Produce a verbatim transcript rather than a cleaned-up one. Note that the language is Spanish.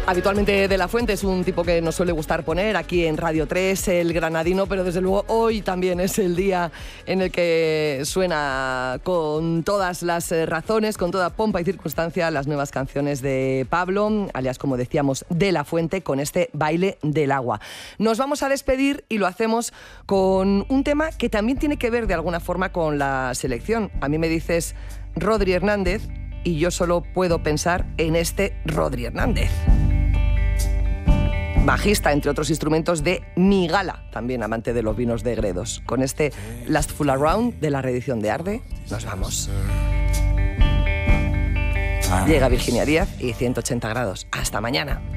Habitualmente De La Fuente es un tipo que nos suele gustar poner aquí en Radio tres, el granadino, pero desde luego hoy también es el día en el que suena con todas las razones, con toda pompa y circunstancia, las nuevas canciones de Pablo, alias, como decíamos, De La Fuente, con este Baile del Agua. Nos vamos a despedir y lo hacemos con un tema que también tiene que ver de alguna forma con la selección. A mí me dices Rodri Hernández y yo solo puedo pensar en este Rodri Hernández, bajista, entre otros instrumentos, de Migala, también amante de los vinos de Gredos. Con este Last Full Around de la reedición de Arde, nos vamos. Llega Virginia Díaz y ciento ochenta grados. Hasta mañana.